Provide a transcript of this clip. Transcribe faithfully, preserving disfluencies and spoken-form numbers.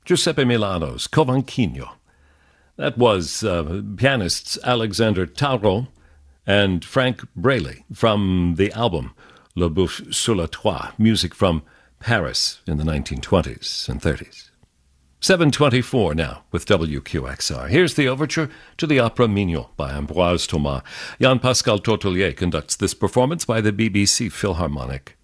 Giuseppe Milano's Covanquinho. That was uh, pianists Alexander Tauro and Frank Braley from the album Le Bouffe sur la Toile, music from Paris in the nineteen twenties and thirties. seven twenty-four now with W Q X R. Here's the overture to the opera Mignon by Ambroise Thomas. Jan-Pascal Tortelier conducts this performance by the B B C Philharmonic.